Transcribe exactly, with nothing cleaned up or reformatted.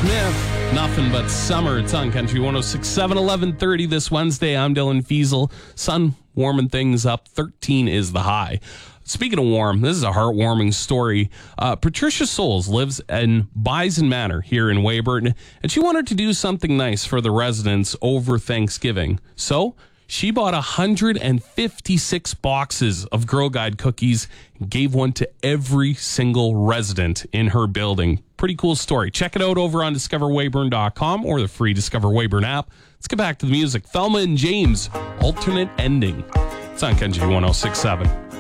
Smith, Nothing But Summer. It's on Country one oh six point seven, eleven thirty this Wednesday. I'm Dylan Fiesel. Sun warming things up. thirteen is the high. Speaking of warm, this is a heartwarming story. Uh, Patricia Souls lives in Bison Manor here in Weyburn, and she wanted to do something nice for the residents over Thanksgiving. So she bought one hundred fifty-six boxes of Girl Guide cookies and gave one to every single resident in her building. Pretty cool story. Check it out over on discover weyburn dot com or the free Discover Weyburn app. Let's get back to the music. Thelma and James, Alternate Ending. It's on Country one oh six point seven.